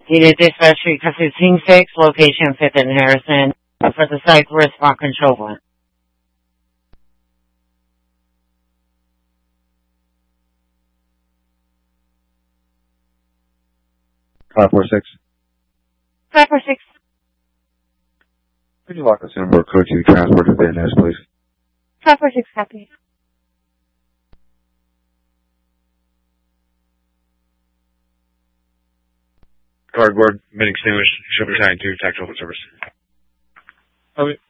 Unit Dispatch Street, Team 6, location 5th and Harrison, for the Cypress Rock Control Point. Five four six. 546. Could you lock us in more code to transport to Van Ness, please? 546 copy. Cardboard, been extinguished, ship resigning to tactical service. Okay.